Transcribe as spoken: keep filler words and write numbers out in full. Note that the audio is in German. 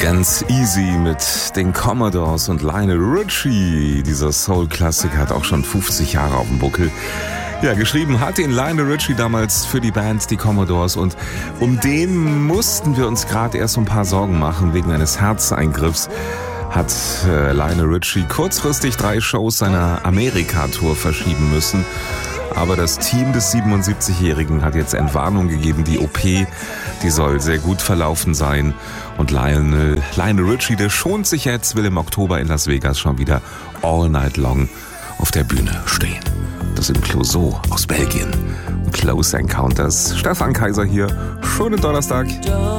Ganz easy mit den Commodores und Lionel Richie. Dieser Soul-Klassiker hat auch schon fünfzig Jahre auf dem Buckel. Ja, geschrieben hat den Lionel Richie damals für die Band, die Commodores. Und um den mussten wir uns gerade erst ein paar Sorgen machen. Wegen eines Herzeingriffs hat äh, Lionel Richie kurzfristig drei Shows seiner Amerika-Tour verschieben müssen. Aber das Team des siebenundsiebzigjährigen hat jetzt Entwarnung gegeben. Die O P, die soll sehr gut verlaufen sein. Und Lionel, Lionel Richie, der schont sich jetzt, will im Oktober in Las Vegas schon wieder all night long auf der Bühne stehen. Das im Clouseau aus Belgien. Close Encounters. Stefan Kaiser hier. Schönen Donnerstag.